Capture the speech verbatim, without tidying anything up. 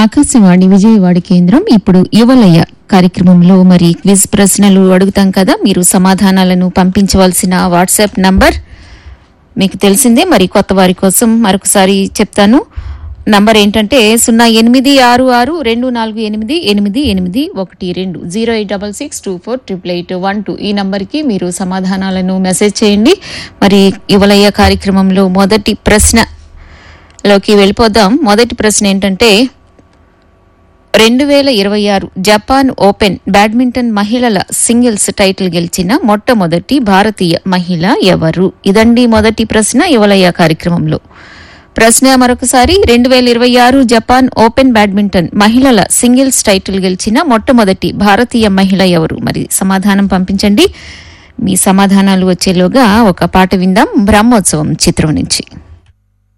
ఆకాశవాణి విజయవాడ కేంద్రం. ఇప్పుడు యువలయ కార్యక్రమంలో మరి క్విజ్ ప్రశ్నలు అడుగుతాం కదా, మీరు సమాధానాలను పంపించవలసిన వాట్సాప్ నంబర్ మీకు తెలిసిందే. మరి కొత్త వారి కోసం మరొకసారి చెప్తాను. నంబర్ ఏంటంటే సున్నా ఎనిమిది ఆరు ఆరు రెండు నాలుగు ఎనిమిది ఎనిమిది ఎనిమిది ఒకటి రెండు zero eight double six two four triple eight one two ఈ నంబర్కి మీరు సమాధానాలను మెసేజ్ చేయండి. మరి యువలయ కార్యక్రమంలో మొదటి ప్రశ్నలోకి వెళ్ళిపోదాం. మొదటి ప్రశ్న ఏంటంటే రెండు వేల ఇరవై ఆరు జపాన్ ఓపెన్ బ్యాడ్మింటన్ మహిళల సింగిల్స్ టైటిల్ గెలిచిన మొట్టమొదటి భారతీయ మహిళ ఎవరు? ఇదండి మొదటి ప్రశ్న యువలయ కార్యక్రమంలో. ప్రశ్న మరొకసారి, రెండు వేల ఇరవై ఆరు జపాన్ ఓపెన్ బ్యాడ్మింటన్ మహిళల సింగిల్స్ టైటిల్ గెలిచిన మొట్టమొదటి భారతీయ మహిళ ఎవరు? మరి సమాధానం పంపించండి. మీ సమాధానాలు వచ్చేలోగా ఒక పాట విందాం బ్రహ్మోత్సవం చిత్రం నుంచి.